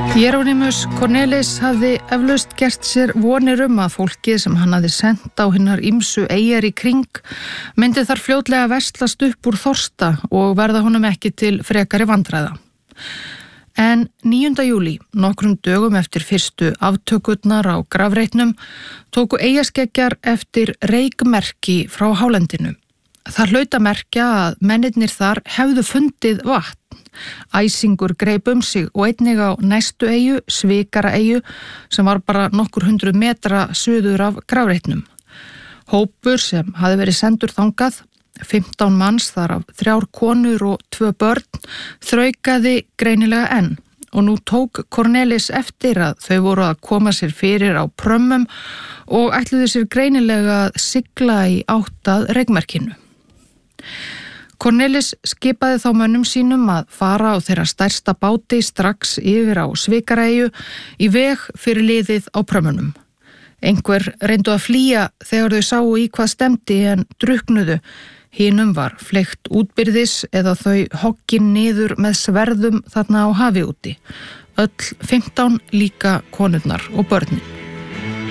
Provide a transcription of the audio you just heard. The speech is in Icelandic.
Hieronymus Cornelis hafði eflaust gert sér vonir að fólkið sem hann hafði sent á hinnar ýmsu eyjar í kring myndi þar fljótlega veslast upp úr þorsta og verða honum ekki til frekari vandræða. En 9. júlí, nokkrum dögum eftir fyrstu aftökurnar á grafreitnum, tóku eyjaskeggjar eftir reykmerki frá hálendinu. Það hlaut að merkja að mennirnir þar hefðu fundið vatn. Æsingur greip sig og einnig á næstu eyju, Svikaraeyju, sem var bara nokkur 100 metra suður af grafreitnum. Hópur sem hafði verið sendur þangað, 15 manns þar af 3 konur og 2 börn, þraukaði greinilega enn og nú tók Cornelis eftir að þau voru að koma sér fyrir á prömmum og ætluðu sér greinilega að sigla í átt að reykmerkinu. Cornelis skipaði þá mönnum sínum að fara á þeirra stærsta báti strax yfir á Svikaraeyju í veg fyrir liðið á prömmunum. Einhver reyndu að flýja þegar þau sáu í hvað stefndi en drukknuðu. Hinum var fleygt útbyrðis eða þau hoggin niður með sverðum þarna á hafi úti. Öll 15 líka konurnar og börnin.